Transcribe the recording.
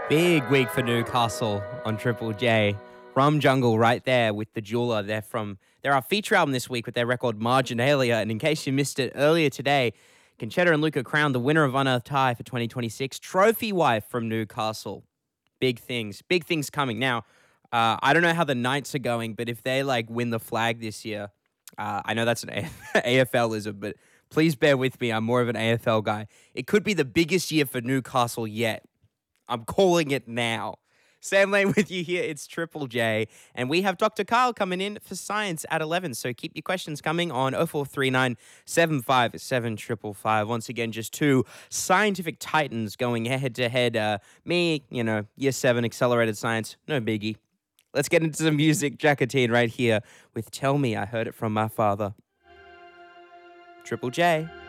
Big week for Newcastle on Triple J. Rum Jungle right there with the Jeweler. They're our feature album this week with their record Marginalia. And in case you missed it earlier today, Conchetta and Luca crowned the winner of Unearthed High for 2026, Trophy Wife from Newcastle. Big things coming. Now, I don't know how the Knights are going, but if they win the flag this year, I know that's an AFLism, but please bear with me. I'm more of an AFL guy. It could be the biggest year for Newcastle yet. I'm calling it now. Sam Lane with you here. It's Triple J. And we have Dr. Kyle coming in for science at 11. So keep your questions coming on 0439 757 555. Once again, just two scientific titans going head to head. Me, year 7 accelerated science. No biggie. Let's get into some music. Jacqueline right here with Tell Me I Heard It From My Father. Triple J.